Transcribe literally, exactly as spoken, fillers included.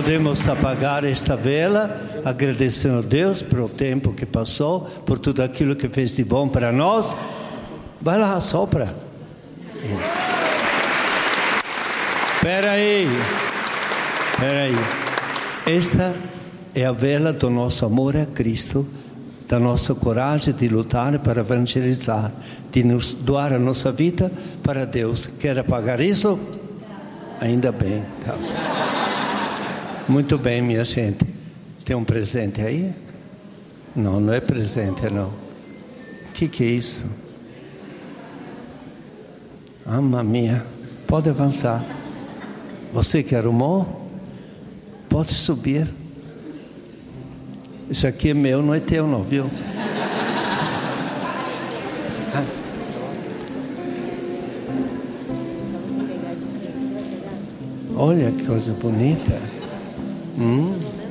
podemos apagar esta vela, agradecendo a Deus pelo tempo que passou, por tudo aquilo que fez de bom para nós. Vai lá, sopra. Espera aí. Espera aí. Esta é a vela do nosso amor a Cristo, da nossa coragem de lutar para evangelizar, de nos doar a nossa vida para Deus. Quer apagar isso? Ainda bem. Tá. Muito bem, minha gente. Tem um presente aí? Não, não é presente, não. O que, que é isso? Mamma mia. Pode avançar. Você que arrumou? Pode subir. Isso aqui é meu, não é teu, não, viu? Ah. Olha que coisa bonita. Hum.